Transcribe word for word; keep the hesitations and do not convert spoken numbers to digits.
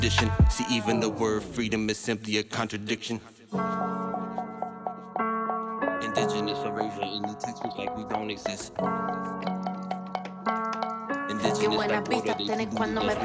See, even the word freedom is simply a contradiction. Indigenous erasure in the textbooks like we don't exist. Qué Indigenous buenas like water, vistas they tenés polluted cuando me us.